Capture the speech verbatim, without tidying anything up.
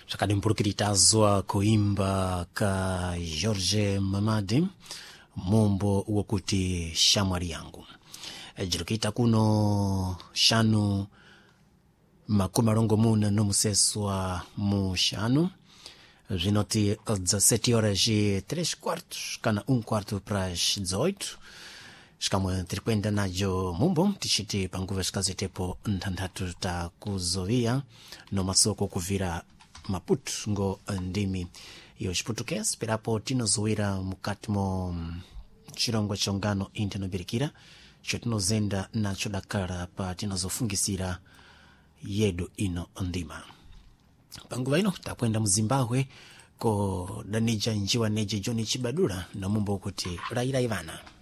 Zvakadimpurukiritazo kuimba ka George Mamadi mumbo wokuti shamwari yangu. Jirukita kuno shanu makumi marongo muna nomuseswa mu shanu. Zinoti dezessete horas e três quartos, kana um quarto para as dezoito. Shkamwe tirikwenda najo mumbo tichiti panguva shikazetepo ntandatu ta kuzovia no masoko kuvira Maputo ngo ndimi yo Portuguese perapo tinozowera mukati mo chirongo chongano intenobirikira chotinozenda nacho dakara pa tinozofungisira yedu ino ndima. Panguva ino takwenda mu Zimbabwe ko Danija njiwa neje John Chibadura no mumbo kuti Raila Ivana.